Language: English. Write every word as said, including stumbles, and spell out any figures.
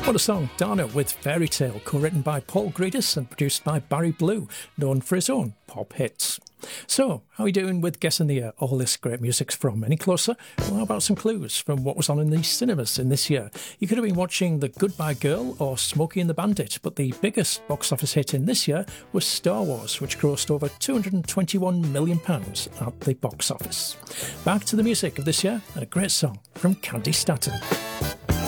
What a song, Dana with Fairy Tale, co-written by Paul Gredis and produced by Barry Blue, known for his own pop hits. So, how are you doing with guessing the year all this great music's from? Any closer? Well, how about some clues from what was on in the cinemas in this year? You could have been watching The Goodbye Girl or Smokey and the Bandit, but the biggest box office hit in this year was Star Wars, which grossed over two hundred twenty-one million pounds at the box office. Back to the music of this year and a great song from Candy Staton.